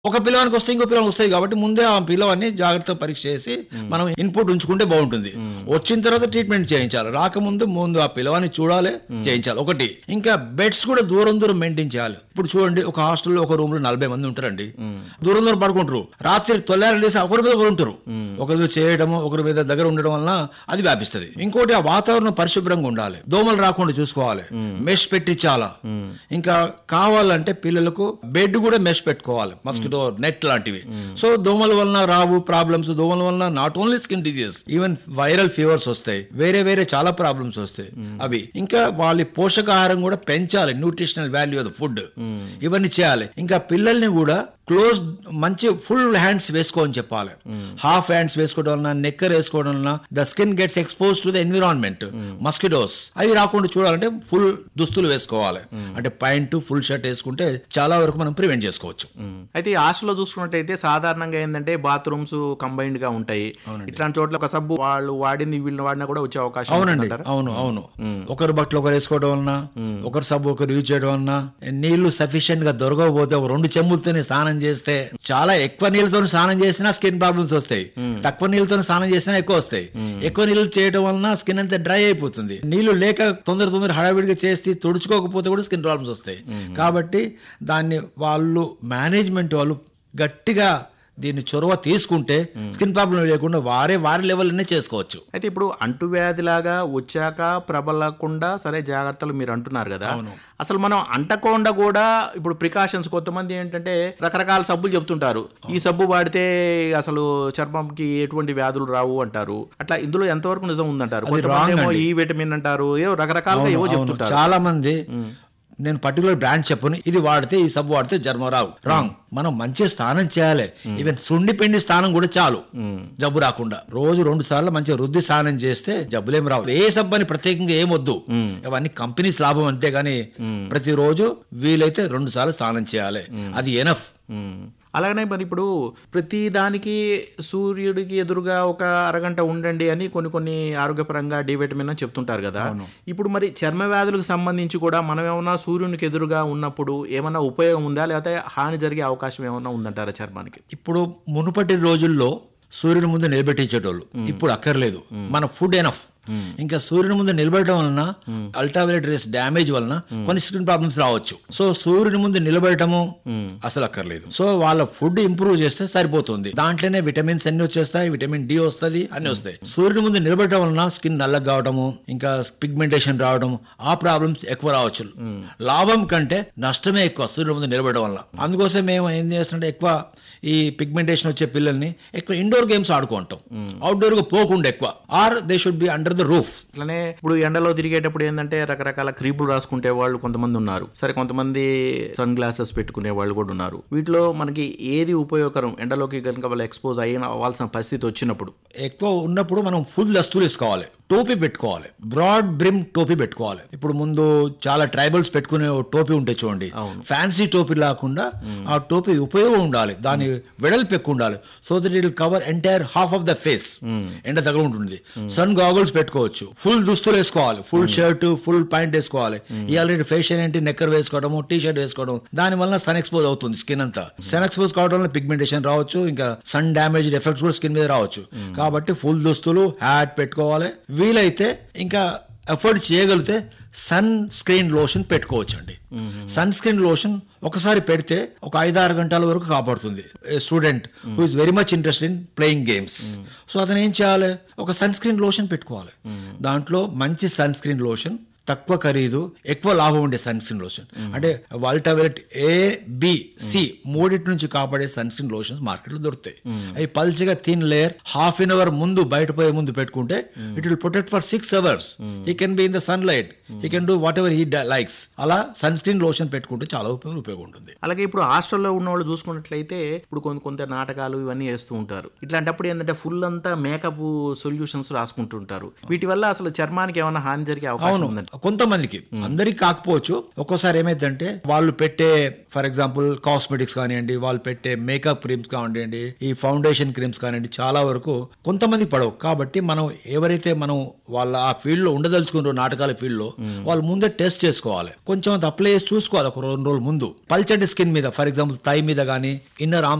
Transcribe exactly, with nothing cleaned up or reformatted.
ఒక పిల్లవానికి వస్తే ఇంకో పిల్లవానికి వస్తాయి కాబట్టి ముందే ఆ పిల్లవాన్ని జాగ్రత్తగా పరీక్ష చేసి మనం ఇన్పుట్ ఉంచుకుంటే బాగుంటుంది. వచ్చిన తర్వాత ట్రీట్మెంట్ చేయించాలి, రాకముందు ముందు ఆ పిల్లవాన్ని చూడాలి, చేయించాలి. ఒకటి ఇంకా బెడ్స్ కూడా దూరం దూరం మెయింటైన్ చేయాలి. ఇప్పుడు చూడండి, ఒక హాస్టల్లో ఒక రూమ్ లో నలభై మంది ఉంటారండి, దూరం దూరం పడుకుంటారు. రాత్రి తొలయారు లేసి ఒకరి మీద ఒకరు ఉంటారు, ఒకరి మీద చేయడము ఒకరి మీద దగ్గర ఉండడం వలన అది వ్యాపిస్తుంది. ఇంకోటి ఆ వాతావరణం పరిశుభ్రంగా ఉండాలి, దోమలు రాకుండా చూసుకోవాలి, మెష్ పెట్టించాలా. ఇంకా కావాలంటే పిల్లలకు బెడ్ కూడా మెష్ పెట్టుకోవాలి, మస్కిటో నెట్ లాంటివి. సో దోమల వలన రావు ప్రాబ్లమ్స్, దోమల వలన not only skin disease, even viral fevers వస్తాయి, వేరే వేరే చాలా ప్రాబ్లమ్స్ వస్తాయి అవి. ఇంకా వాళ్ళ పోషకాహారం కూడా పెంచాలి, న్యూట్రిషనల్ వాల్యూ ఆఫ్ ఫుడ్, ఇవన్నీ చేయాలి. ఇంకా పిల్లల్ని కూడా క్లోజ్ మంచి ఫుల్ హ్యాండ్స్ వేసుకోని చెప్పాలి. హాఫ్ హ్యాండ్స్ వేసుకోవడం వలన, నెక్కర్ వేసుకోవడం వలన the skin gets expose to the environment, mosquitoes అవి రాకుండా చూడాలంటే ఫుల్ దుస్తులు వేసుకోవాలి. అంటే ప్యాంటు ఫుల్ షర్ట్ వేసుకుంటే చాలా వరకు మనం ప్రివెంట్ చేసుకోవచ్చు. అయితే ఈ హాస్టల్లో చూసుకున్నట్టయితే సాధారణంగా ఏంటంటే బాత్రూమ్స్ కంబైన్డ్ గా ఉంటాయి. ఇట్లాంటి చోట్ల ఒక సబ్బు వాళ్ళు వాడింది వీళ్ళు వాడినా కూడా వచ్చే అవకాశం. అవునండి, అవును అవును. ఒకరు బట్టలు ఒకరు వేసుకోవడం వలన, ఒకరు సబ్బు ఒకరు యూజ్ చేయడం వలన, నీళ్లు సఫిషియెంట్ గా దొరకకపోతే ఒక రెండు చెంబులతోనే స్నానం చేస్తే, చాలా ఎక్కువ నీళ్ళతో స్నానం చేసినా స్కిన్ ప్రాబ్లమ్స్ వస్తాయి, తక్కువ నీళ్ళతో స్నానం చేసినా ఎక్కువ వస్తాయి. ఎక్కువ నీళ్లు చేయడం వలన స్కిన్ అంతా డ్రై అయిపోతుంది. నీళ్లు లేక తొందర తొందర హడావిడిగా చేసి తుడుచుకోకపోతే కూడా స్కిన్ ప్రాబ్లమ్స్ వస్తాయి. కాబట్టి దాన్ని వాళ్ళు మేనేజ్మెంట్ వాళ్ళు గట్టిగా దీన్ని చొరవ తీసుకుంటే స్కిన్ ప్రాబ్లం లేకుండా వారే వారి లెవెల్లోనే చేసుకోవచ్చు. అయితే ఇప్పుడు అంటువ్యాధి లాగా వచ్చాక ప్రబలకుండా సరే జాగ్రత్తలు మీరు అంటున్నారు కదా, అసలు మనం అంటకుండా కూడా ఇప్పుడు ప్రికాషన్స్, కొంతమంది ఏంటంటే రకరకాల సబ్బులు చెప్తుంటారు, ఈ సబ్బు వాడితే అసలు చర్మంకి ఎటువంటి వ్యాధులు రావు అంటారు. అట్లా ఇందులో ఎంతవరకు నిజం ఉందంటారు? ఈ విటమిన్ అంటారు, ఏవో రకరకాలుగా ఏవో చెప్తుంటారు. చాలా మంది నేను పర్టికులర్ బ్రాండ్ చెప్పను, ఇది వాడితే ఈ సబ్బు వాడితే జర్మ రావు. రాంగ్. మనం మంచిగా స్నానం చేయాలి, ఈవెన్ సుండి పిండి స్నానం కూడా చాలు జబ్బు రాకుండా. రోజు రెండు సార్లు మంచిగా రుద్ది స్నానం చేస్తే జబ్బులేం రావు. ఏ సబ్బు అని ప్రత్యేకంగా ఏమొద్దు, అవన్నీ కంపెనీస్ లాభం అంతే గానీ ప్రతిరోజు వీలైతే రెండు సార్లు స్నానం చేయాలి, అది ఎనఫ్. అలాగనే మరి ఇప్పుడు ప్రతి దానికి సూర్యుడికి ఎదురుగా ఒక అరగంట ఉండండి అని కొన్ని కొన్ని ఆరోగ్యపరంగా డి విటమిన్ అని చెప్తుంటారు కదా. ఇప్పుడు మరి చర్మ వ్యాధులకు సంబంధించి కూడా మనం ఏమన్నా సూర్యునికి ఎదురుగా ఉన్నప్పుడు ఏమన్నా ఉపయోగం ఉందా, లేకపోతే హాని జరిగే అవకాశం ఏమన్నా ఉందంటారా చర్మానికి? ఇప్పుడు మునుపటి రోజుల్లో సూర్యుని ముందు నిలబెట్టించేటోళ్ళు, ఇప్పుడు అక్కర్లేదు. మన ఫుడ్ ఎనఫ్. ఇంకా సూర్యుని ముందు నిలబడటం వలన అల్ట్రావైలెట్ రేస్ డ్యామేజ్ వలన కొన్ని స్కిన్ ప్రాబ్లమ్స్ రావచ్చు. సో సూర్యుని ముందు నిలబడటము అసలు అక్కర్లేదు. సో వాళ్ళ ఫుడ్ ఇంప్రూవ్ చేస్తే సరిపోతుంది. దాంట్లోనే విటమిన్స్ అన్ని వచ్చేస్తాయి, విటమిన్ డి వస్తుంది, అన్ని వస్తాయి. సూర్యుని ముందు నిలబడటం వలన స్కిన్ నల్లగా కావడము, ఇంకా పిగ్మెంటేషన్ రావడం, ఆ ప్రాబ్లమ్స్ ఎక్కువ రావచ్చు. లాభం కంటే నష్టమే ఎక్కువ సూర్యుని ముందు నిలబడడం వల్ల. అందుకోసం మేము ఏం చేస్తుంటే ఎక్కువ ఈ పిగ్మెంటేషన్ వచ్చే పిల్లల్ని ఎక్కువ ఇండోర్ గేమ్స్ ఆడుకుంటాం, అవుట్డోర్ గా పోకుండా ఎక్కువ. Are they should be under the roof. అట్లనే ఇప్పుడు ఎండలో తిరిగేటప్పుడు ఏంటంటే రకరకాల క్రీములు రాసుకుంటే వాళ్ళు కొంతమంది ఉన్నారు, సరే కొంతమంది సన్ గ్లాసెస్ పెట్టుకునే వాళ్ళు కూడా ఉన్నారు. వీటిలో మనకి ఏది ఉపయోగకరం? ఎండలోకి కనుక వాళ్ళు ఎక్స్పోజ్ అయిన అవ్వాల్సిన పరిస్థితి వచ్చినప్పుడు, ఎక్కువ ఉన్నప్పుడు మనం ఫుల్ దస్తులు వేసుకోవాలి, టోపీ పెట్టుకోవాలి, బ్రాడ్ బ్రిమ్ టోపీ పెట్టుకోవాలి. ఇప్పుడు ముందు చాలా ట్రైబల్స్ పెట్టుకునే టోపీ ఉంటే చూడండి, ఫ్యాన్సీ టోపీ లేకుండా ఆ టోపీ ఉపయోగం ఉండాలి, దాని వెడల్పు ఎక్కువ ఉండాలి. So that it will cover entire half of the face, ఎండ తగ్గ ఉంటుంది. సన్ గాగుల్స్ పెట్టుకోవచ్చు, ఫుల్ దుస్తులు వేసుకోవాలి, ఫుల్ షర్ట్ ఫుల్ ప్యాంట్ వేసుకోవాలి. ఇవాళ ఫ్యాషన్ ఏంటి, నెక్కర్ వేసుకోవడము, టీ షర్ట్ వేసుకోవడం, దాని వల్ల సన్ ఎక్స్పోజ్ అవుతుంది స్కిన్ అంతా. సన్ ఎక్స్పోజ్ కావడం వల్ల పిగ్మెంటేషన్ రావచ్చు, ఇంకా సన్ డ్యామేజ్ ఎఫెక్ట్స్ కూడా స్కిన్ మీద రావచ్చు. కాబట్టి ఫుల్ దుస్తులు, హ్యాట్ పెట్టుకోవాలి. వీలైతే ఇంకా ఎఫర్ట్ చేయగలిగితే సన్ స్క్రీన్ లోషన్ పెట్టుకోవచ్చు అండి. సన్ స్క్రీన్ లోషన్ ఒకసారి పెడితే ఒక ఐదారు గంటల వరకు కాపాడుతుంది. Student who is very much interested in playing games, so అతను ఏం చేయాలి, ఒక సన్ స్క్రీన్ లోషన్ పెట్టుకోవాలి. దాంట్లో మంచి సన్ స్క్రీన్ లోషన్, తక్కువ ఖరీదు, ఎక్కువ లాభం ఉండే సన్ స్క్రీన్ లోషన్, అంటే అల్ట్రావైలెట్ ఏ బి సి మూడింటి నుంచి కాపాడే సన్ స్క్రీన్ లోషన్స్ మార్కెట్ లో దొరుకుతాయి. అవి పల్చగా thin layer half an hour ముందు బయట పోయే ముందు పెట్టుకుంటే it will protect for six hours. He can be in the sun light, he can do what ever he likes. అలా సన్ స్క్రీన్ లోషన్ పెట్టుకుంటే చాలా ఉపయోగం ఉపయోగం ఉంటుంది. అలాగే ఇప్పుడు హాస్టల్లో ఉన్న వాళ్ళు చూసుకున్నట్లయితే ఇప్పుడు కొంత కొంత నాటకాలు ఇవన్నీ వేస్తూ ఉంటారు. ఇట్లాంటప్పుడు ఏంటంటే ఫుల్ అంతా మేకప్ సొల్యూషన్స్ రాసుకుంటుంటారు. వీటి వల్ల అసలు చర్మానికి ఏమైనా హాని జరిగే అవకాశం ఉందంటే? కొంతమందికి, అందరికి కాకపోవచ్చు. ఒక్కోసారి ఏమైందంటే వాళ్ళు పెట్టే ఫర్ ఎగ్జాంపుల్ కాస్మెటిక్స్ కానివ్వండి, వాళ్ళు పెట్టే మేకప్ క్రీమ్స్ కానివ్వండి, ఈ ఫౌండేషన్ క్రీమ్స్ కానివ్వండి, చాలా వరకు కొంతమంది పడవు. కాబట్టి మనం ఎవరైతే మనం వాళ్ళ ఆ ఫీల్డ్ లో ఉండదలుచుకున్నారో, నాటకాల ఫీల్డ్ లో, వాళ్ళు ముందే టెస్ట్ చేసుకోవాలి, కొంచెం అప్లై చేసి చూసుకోవాలి ఒక రెండు రోజుల ముందు. పల్చటి స్కిన్ మీద ఫర్ ఎగ్జాంపుల్ థై మీద కానీ, ఇన్నర్ ఆర్మ్